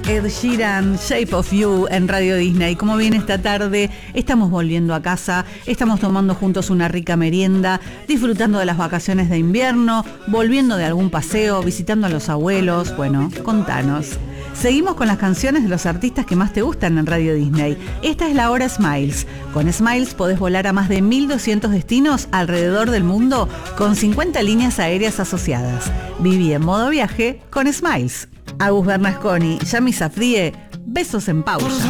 Ed Sheeran, Shape of You en Radio Disney. ¿Cómo viene esta tarde? Estamos volviendo a casa, estamos tomando juntos una rica merienda, disfrutando de las vacaciones de invierno, volviendo de algún paseo, visitando a los abuelos. Bueno, contanos. Seguimos con las canciones de los artistas que más te gustan en Radio Disney. Esta es la hora Smiles. Con Smiles podés volar a más de 1.200 destinos alrededor del mundo con 50 líneas aéreas asociadas. Viví en modo viaje con Smiles. Agus Bernasconi, Yami Safdie, besos en pausa.